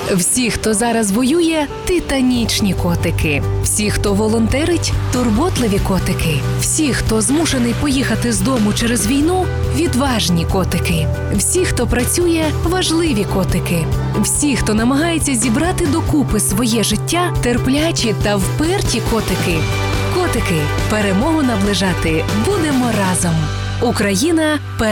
Всі, хто зараз воює – титанічні котики. Всі, хто волонтерить – турботливі котики. Всі, хто змушений поїхати з дому через війну – відважні котики. Всі, хто працює – важливі котики. Всі, хто намагається зібрати докупи своє життя – терплячі та вперті котики. Котики, перемогу наближати будемо разом. Україна